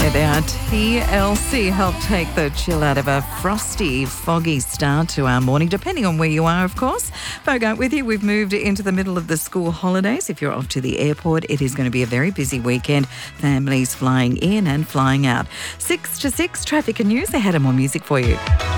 There, TLC helped take the chill out of a frosty, foggy start to our morning, depending on where you are, of course. Bogart with you. We've moved into the middle of the school holidays. If you're off to the airport, it is going to be a very busy weekend. Families flying in and flying out. 6 to 6, traffic and news. They had more music for you.